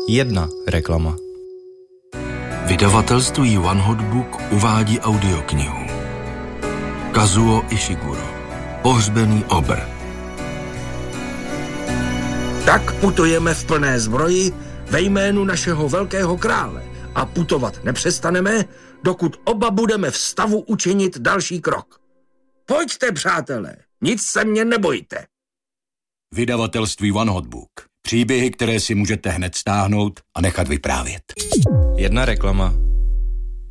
Jedna reklama. Vydavatelství One Hot Book uvádí audioknihu Kazuo Ishiguro, Pohřbený obr. Tak putujeme v plné zbroji ve jménu našeho velkého krále a putovat nepřestaneme, dokud oba budeme v stavu učinit další krok. Pojďte, přátelé, nic se mě nebojte. Vydavatelství One Hot Book. Příběhy, které si můžete hned stáhnout a nechat vyprávět. Jedna reklama.